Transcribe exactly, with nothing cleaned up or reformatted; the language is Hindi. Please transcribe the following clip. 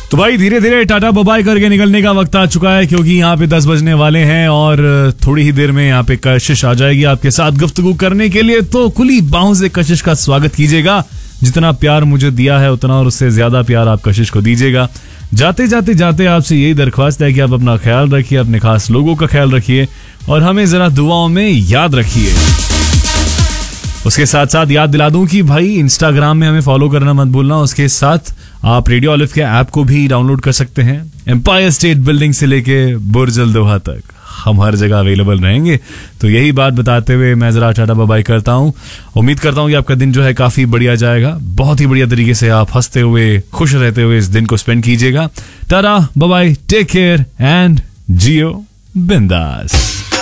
तो भाई धीरे धीरे टाटा बाय करके निकलने का वक्त आ चुका है, क्योंकि यहाँ पे दस बजने वाले हैं और थोड़ी ही देर में यहाँ पे कशिश आ जाएगी आपके साथ गुफ्तगू करने के लिए। तो खुली बाहों से कशिश का स्वागत कीजिएगा। जितना प्यार मुझे दिया है उतना और उससे ज्यादा प्यार आप कशिश को दीजिएगा। जाते जाते जाते आपसे यही दरख्वास्त है कि आप अपना ख्याल रखिए, अपने खास लोगों का ख्याल रखिए और हमें जरा दुआओं में याद रखिए। उसके साथ साथ याद दिला दूं कि भाई इंस्टाग्राम में हमें फॉलो करना मत भूलना। उसके साथ आप रेडियो ऑलिव के ऐप को भी डाउनलोड कर सकते हैं। एम्पायर स्टेट बिल्डिंग से लेके बुर्ज अल दोहा तक हम हर जगह अवेलेबल रहेंगे। तो यही बात बताते हुए मैं जरा टाटा बाय करता हूँ। उम्मीद करता हूँ कि आपका दिन जो है काफी बढ़िया जाएगा। बहुत ही बढ़िया तरीके से आप हंसते हुए खुश रहते हुए इस दिन को स्पेंड कीजिएगा। Tata bye, take care and जियो बिंदास।